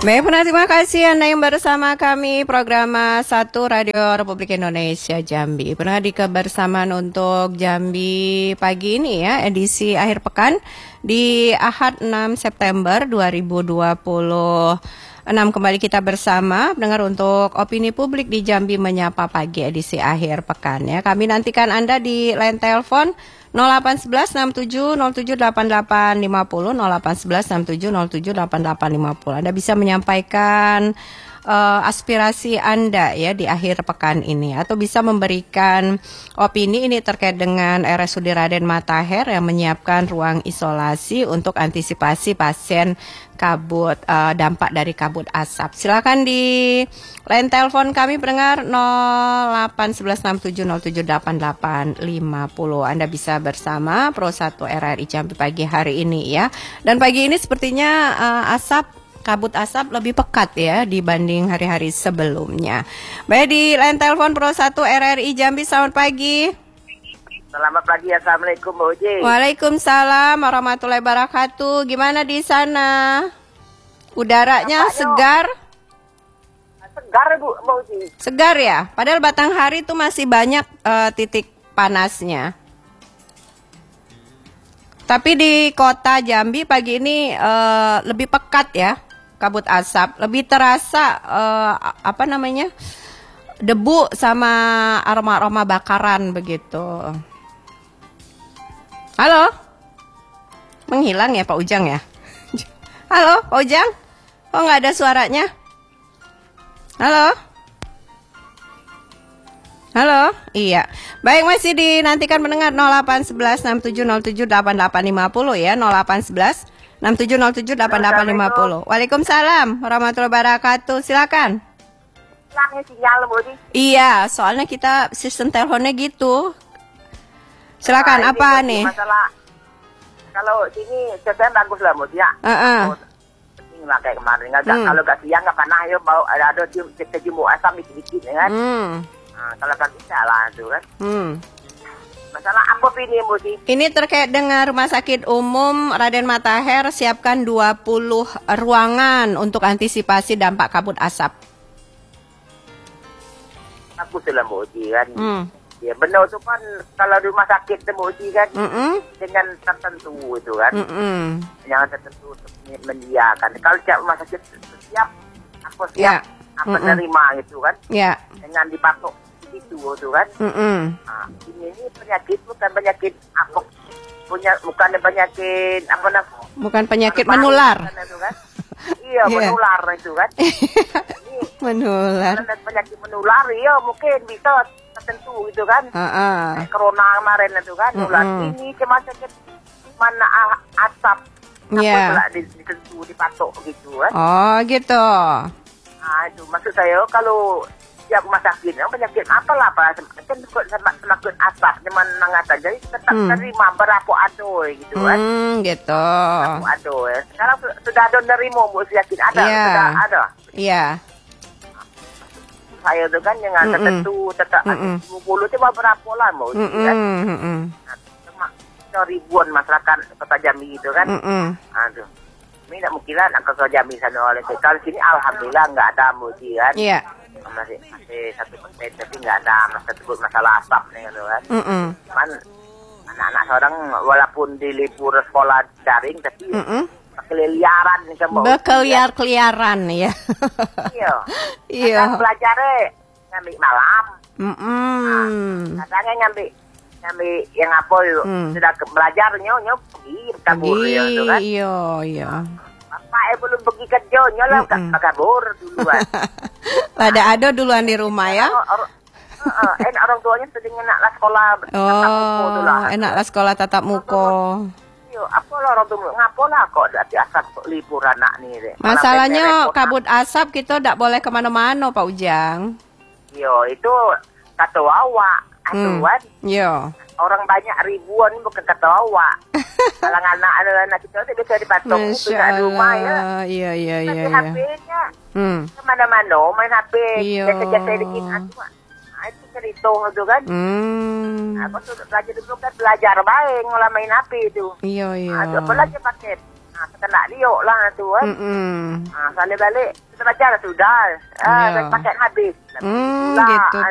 Baik, terima kasih Anda yang bersama kami program 1 Radio Republik Indonesia Jambi. Pernah di kebersamaan untuk Jambi pagi ini ya, edisi akhir pekan di Ahad 6 September 2026. Kembali kita bersama dengar untuk opini publik di Jambi menyapa pagi edisi akhir pekan ya. Kami nantikan Anda di line telepon 0811 67 07 88 50 0811 67 07 88 50. Anda bisa menyampaikan aspirasi Anda ya di akhir pekan ini atau bisa memberikan opini ini terkait dengan RSUD Raden Matahir yang menyiapkan ruang isolasi untuk antisipasi pasien kabut dampak dari kabut asap. Silakan di line telepon kami pendengar 081167078850. Anda bisa bersama Pro 1 RRI Jambi pagi hari ini ya. Dan pagi ini sepertinya kabut asap lebih pekat ya dibanding hari-hari sebelumnya. Baik, di line telepon Pro 1 RRI Jambi, selamat pagi. Selamat pagi, Assalamualaikum Mbak Uji. Waalaikumsalam warahmatullahi wabarakatuh. Gimana di sana? Udaranya segar? Segar Bu, Mbak Uji. Segar ya? Padahal Batanghari itu masih banyak titik panasnya. Tapi di kota Jambi pagi ini lebih pekat ya kabut asap, lebih terasa debu sama aroma-aroma bakaran begitu. Halo, menghilang ya Pak Ujang ya? Halo Pak Ujang, kok nggak ada suaranya? Halo? Halo, iya. Baik, masih dinantikan mendengar 081167078850 ya, 0811 67078850. Waalaikumsalam warahmatullahi wabarakatuh. Silakan. Hilangnya sinyal Bu Uji. Iya, soalnya kita sistem teleponnya gitu. Silakan, Nah, apa ini nih? Masalah kalau sini cuacanya bagus lah Bu Uji ya. Ini lah kayak kemarin kalau nggak siang nggak panas ya bau ada jemur asam dikit-dikit ya kan. Nah, kalau kan bisa lah itu kan. Masalah apa ini Bu Uji? Ini terkait dengan Rumah Sakit Umum Raden Matahir siapkan 20 ruangan untuk antisipasi dampak kabut asap. Bagus lah Bu Uji kan. Ya benar itu kan kalau di rumah sakit Bu Uji kan dengan tertentu itu kan. Yang tertentu untuk menyediakan. Kalau tiap rumah sakit siap, aku siap, aku terima gitu kan. Dengan dipatok itu kan. Nah, ini penyakit bukan penyakit apa bukan penyakit apa namanya? Bukan penyakit menular. Kan? Iya, menular itu kan. Ini, menular. Penyakit menular ya mungkin bisa tertentu gitu kan. Corona kemarin itu kan menular. Ini cuma sakit mana asap apa ditentu dipatok gitu kan. Oh, gitu. Nah, itu maksud saya kalau ya rumah sakit, penyakit apalah apa kan semakin asap cuman mengata jadi tetap terima berapa adoy gitu kan. Gitu. Berapa adoy. Sekarang sudah ada nerimo Bu yakin ada sudah ada. Iya. Saya tuh kan dengan tertentu tetap 10 cuma berapa lah mau kan. Ribuan masyarakat Kota Jambi itu kan. Aduh. Ini tidak mungkin lah Kota Jambi sana oleh kalau sini alhamdulillah nggak ada muji kan. Iya. Masih 1% tapi nggak ada masalah asap nih gitu kan. Cuman anak-anak seorang walaupun di libur sekolah daring tapi berkeliaran nih kan. Berkeliaran ya. Iya. Kadang belajarnya ngambil malam. Kadangnya ngambil yang apa yuk sudah belajar nyok pergi kabur gitu kan. Iya. Bapak belum pergi kerja nyolah kabur duluan. Ada duluan di rumah ya. Orang tuanya sedang enaklah sekolah tatap muka enaklah sekolah tatap muka. Iya, apa lah orang tua ngapolah kok di asap libur anak nih deh. Masalahnya kabut asap kita tidak boleh kemana-mana Pak Ujang. Iya, itu kata awak atuan. Iya. Orang banyak ribuan bukan kata awak. Kalau anak kita itu bisa dipatok bisa di rumah ya. Iya. Tapi HP-nya kemana-mana main HP. Jasa-jasa dikit itu cerita itu kan. Aku tuh belajar dulu kan belajar baik ngolah main HP itu. Iya. Apalagi pakai Kena liuk lah tu kan. Balik kita baca lah sudah. Paket habis. Gitu